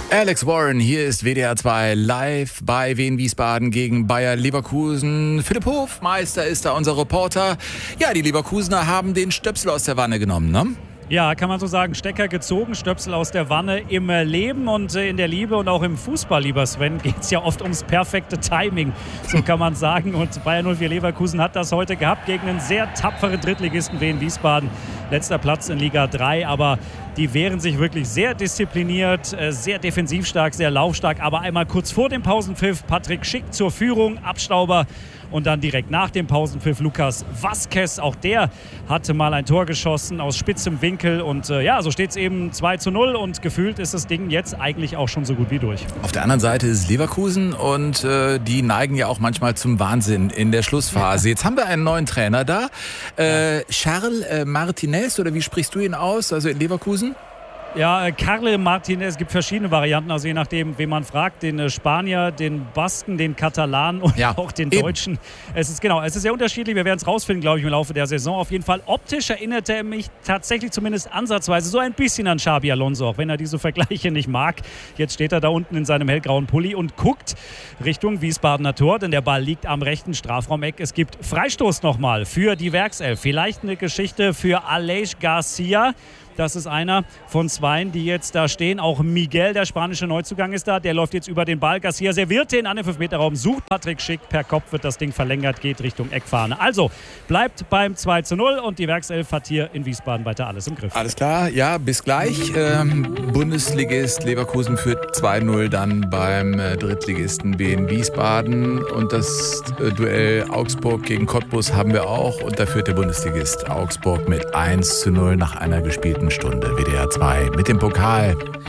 Alex Warren, hier ist WDR 2 live bei Wien Wiesbaden gegen Bayer Leverkusen. Philipp Hofmeister ist da unser Reporter. Ja, die Leverkusener haben den Stöpsel aus der Wanne genommen, ne? Ja, kann man so sagen, Stecker gezogen, Stöpsel aus der Wanne. Im Leben und in der Liebe und auch im Fußball, lieber Sven, geht es ja oft ums perfekte Timing, so kann man sagen. Und Bayer 04 Leverkusen hat das heute gehabt gegen einen sehr tapferen Drittligisten Wien Wiesbaden. Letzter Platz in Liga 3, aber die wehren sich wirklich sehr diszipliniert, sehr defensiv stark, sehr laufstark. Aber einmal kurz vor dem Pausenpfiff Patrick Schick zur Führung, Abstauber. Und dann direkt nach dem Pausenpfiff Lucas Vázquez. Auch der hatte mal ein Tor geschossen aus spitzem Winkel. Und ja, so steht es eben 2:0. Und gefühlt ist das Ding jetzt eigentlich auch schon so gut wie durch. Auf der anderen Seite ist Leverkusen und die neigen ja auch manchmal zum Wahnsinn in der Schlussphase. Jetzt haben wir einen neuen Trainer da. Charles Martinez, oder wie sprichst du ihn aus? Also in Leverkusen? Ja, Carle Martinez, es gibt verschiedene Varianten, also je nachdem, wen man fragt, den Spanier, den Basken, den Katalanen und auch den Deutschen. Es ist sehr unterschiedlich, wir werden es rausfinden, glaube ich, im Laufe der Saison. Auf jeden Fall optisch erinnert er mich tatsächlich zumindest ansatzweise so ein bisschen an Xabi Alonso, auch wenn er diese Vergleiche nicht mag. Jetzt steht er da unten in seinem hellgrauen Pulli und guckt Richtung Wiesbadener Tor, denn der Ball liegt am rechten Strafraumeck. Es gibt Freistoß nochmal für die Werkself. Vielleicht eine Geschichte für Aleix Garcia. Das ist einer von zweien, die jetzt da stehen. Auch Miguel, der spanische Neuzugang, ist da. Der läuft jetzt über den Ball. Garcia serviert den an den 5-Meter-Raum, sucht Patrick Schick. Per Kopf wird das Ding verlängert, geht Richtung Eckfahne. Also bleibt beim 2:0 und die Werkself hat hier in Wiesbaden weiter alles im Griff. Alles klar, ja, bis gleich. Bundesligist Leverkusen führt 2:0 dann beim Drittligisten Wien Wiesbaden. Und das Duell Augsburg gegen Cottbus haben wir auch. Und da führt der Bundesligist Augsburg mit 1:0 nach einer gespielten Stunde. WDR 2 mit dem Pokal.